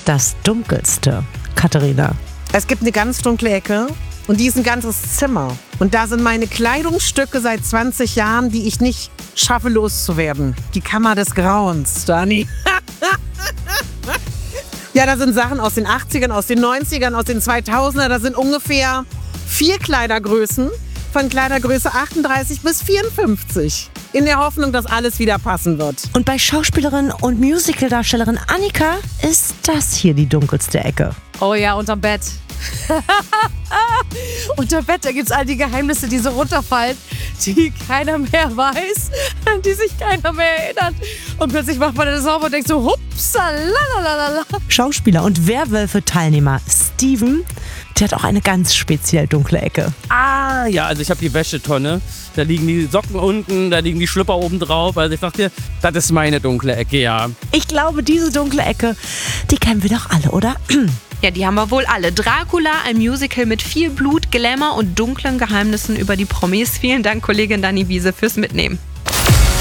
das Dunkelste, Katharina? Es gibt eine ganz dunkle Ecke und die ist ein ganzes Zimmer. Und da sind meine Kleidungsstücke seit 20 Jahren, die ich nicht schaffe loszuwerden. Die Kammer des Grauens, Dani. Ja, da sind Sachen aus den 80ern, aus den 90ern, aus den 2000ern. Da sind ungefähr 4 Kleidergrößen von Kleidergröße 38 bis 54. In der Hoffnung, dass alles wieder passen wird. Und bei Schauspielerin und Musicaldarstellerin Annika ist das hier die dunkelste Ecke. Oh ja, unterm Bett. Unterm Bett, da gibt's all die Geheimnisse, die so runterfallen, die keiner mehr weiß, an die sich keiner mehr erinnert. Und plötzlich macht man das auf und denkt so, hupsalalala. Schauspieler und Werwölfe-Teilnehmer Steven, der hat auch eine ganz speziell dunkle Ecke. Ah, ja, also ich habe die Wäschetonne. Da liegen die Socken unten, da liegen die Schlüpper oben drauf. Also ich dachte, das ist meine dunkle Ecke, ja. Ich glaube, diese dunkle Ecke, die kennen wir doch alle, oder? Ja, die haben wir wohl alle. Dracula, ein Musical mit viel Blut, Glamour und dunklen Geheimnissen über die Promis. Vielen Dank, Kollegin Dani Wiese, fürs Mitnehmen.